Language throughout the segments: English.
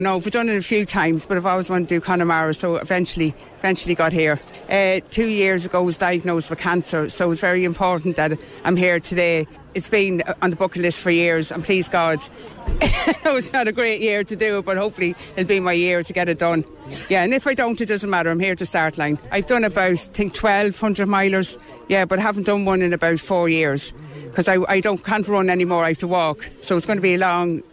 No, we've done it a few times, but I've always wanted to do Connemara, so eventually got here. 2 years ago I was diagnosed with cancer, so it's very important that I'm here today. It's been on the bucket list for years, and please God, it's not a great year to do it, but hopefully it'll be my year to get it done. Yeah, and if I don't, it doesn't matter. I'm here to start line. I've done about, I think, 1,200 milers, yeah, but I haven't done one in about 4 years because I can't run anymore. I have to walk, so it's going to be a long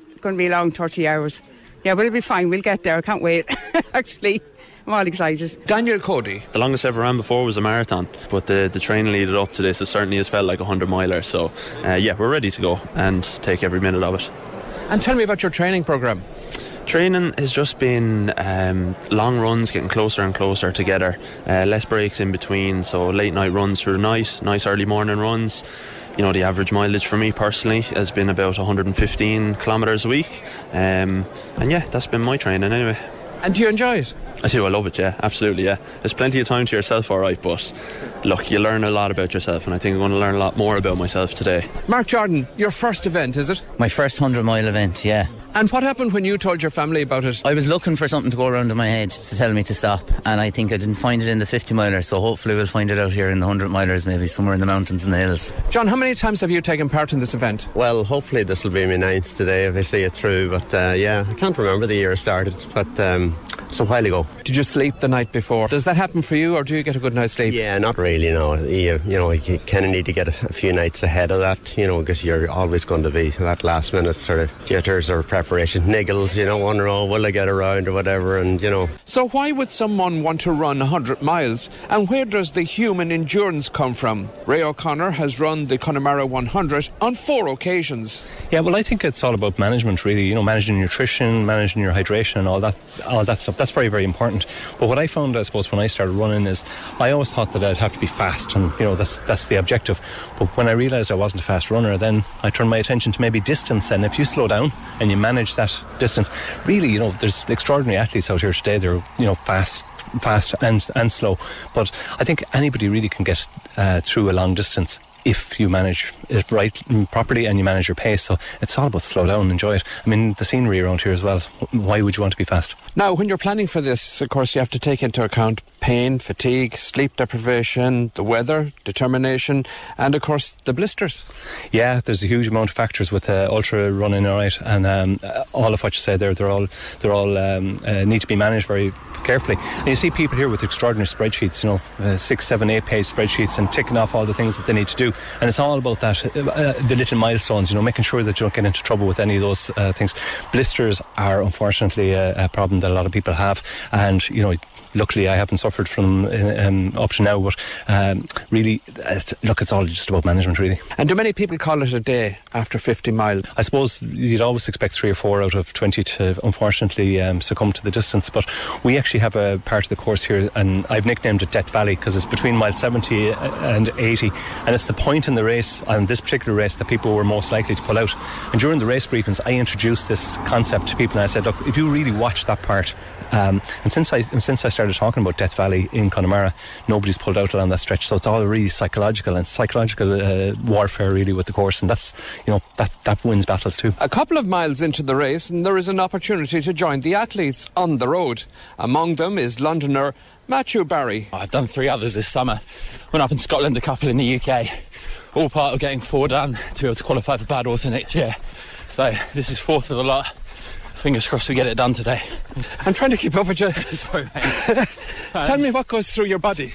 30 hours. Yeah, but it'll be fine. We'll get there. I can't wait. Actually, I'm all excited. Daniel Cody. The longest I ever ran before was a marathon, but the training leading up to this, it certainly has felt like a 100 miler. So, yeah, we're ready to go and take every minute of it. And tell me about your training programme. Training has just been long runs, getting closer and closer together. Less breaks in between, so late night runs through the night, nice early morning runs. You know, the average mileage for me personally has been about 115 kilometres a week. And yeah, that's been my training anyway. And do you enjoy it? I do, I love it, yeah, absolutely, yeah. There's plenty of time to yourself, alright, but look, you learn a lot about yourself, and I think I'm going to learn a lot more about myself today. Mark Jordan, your first event, is it? My first 100-mile event, yeah. And what happened when you told your family about it? I was looking for something to go around in my head to tell me to stop, and I think I didn't find it in the 50-miler, so hopefully we'll find it out here in the 100-milers, maybe somewhere in the mountains and the hills. John, how many times have you taken part in this event? Well, hopefully this will be my 9th today if I see it through, but yeah, I can't remember the year it started, but it's a while ago. Did you sleep the night before? Does that happen for you, or do you get a good night's sleep? Yeah, not really, no. You kind of need to get a few nights ahead of that, because you're always going to be that last minute sort of jitters or preparation, niggles, wondering, oh, will I get around or whatever, and So why would someone want to run 100 miles, and where does the human endurance come from? Ray O'Connor has run the Connemara 100 on 4 occasions. Yeah, well, I think it's all about management, really, managing nutrition, managing your hydration and all that stuff. That's very, very important. But what I found, I suppose, when I started running is I always thought that I'd have to be fast, and that's the objective. But when I realised I wasn't a fast runner, then I turned my attention to maybe distance. And if you slow down and you manage that distance, really, there's extraordinary athletes out here today. They're fast and slow. But I think anybody really can get through a long distance if you manage it right and properly and you manage your pace. So it's all about slow down, enjoy it. I mean, the scenery around here as well. Why would you want to be fast? Now, when you're planning for this, of course, you have to take into account pain, fatigue, sleep deprivation, the weather, determination, and of course the blisters. Yeah, there's a huge amount of factors with ultra running, all right, and all of what you said there, they're all need to be managed very carefully. And you see people here with extraordinary spreadsheets, 6, 7, 8 page spreadsheets, and ticking off all the things that they need to do. And it's all about that, the little milestones, making sure that you don't get into trouble with any of those things. Blisters are unfortunately a problem that a lot of people have, and luckily I haven't suffered from up to now, but really, look, it's all just about management, really. And do many people call it a day after 50 miles? I suppose you'd always expect 3 or 4 out of 20 to unfortunately succumb to the distance, but we actually have a part of the course here, and I've nicknamed it Death Valley because it's between mile 70 and 80, and it's the point in the race, on this particular race, that people were most likely to pull out. And during the race briefings, I introduced this concept to people, and I said, look, if you really watch that part, and since I started talking about Death Valley in Connemara, nobody's pulled out along that stretch. So it's all really psychological warfare, really, with the course, and that's that wins battles too. A couple of miles into the race, and there is an opportunity to join the athletes on the road. Among them is Londoner Matthew Barry. I've done 3 others this summer. Went up in Scotland, a couple in the UK. All part of getting 4 done to be able to qualify for Bad Autumn next year. So this is 4th of the lot. Fingers crossed we get it done today. I'm trying to keep up with you. Sorry, mate. Tell me what goes through your body.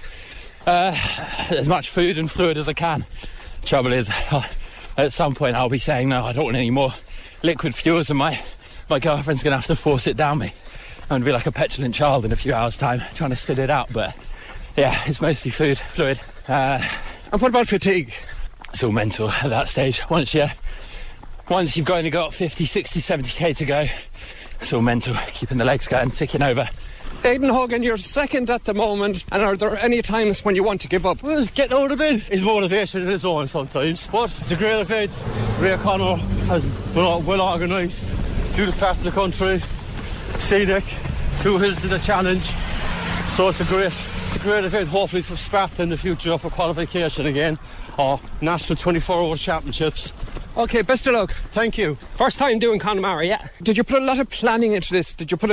As much food and fluid as I can. Trouble is, at some point I'll be saying, no, I don't want any more liquid fuels, and my girlfriend's going to have to force it down me. I'm going to be like a petulant child in a few hours' time, trying to spit it out. But yeah, it's mostly food, fluid. And what about fatigue? It's all mental at that stage. Once you've only got 50, 60, 70k to go, it's all mental, keeping the legs going, ticking over. Aidan Hogan, you're second at the moment, and are there any times when you want to give up? Well, getting out of bed is motivation in its own sometimes, but it's a great event. Ray O'Connor has well organised, beautiful part of the country, scenic, 2 hills in the challenge, so it's a great event, hopefully for Sparta in the future for qualification again, or National 24-Hour Championships. Okay, best of luck. Thank you. First time doing Connemara, yeah? Did you put a lot of planning into this? Did you put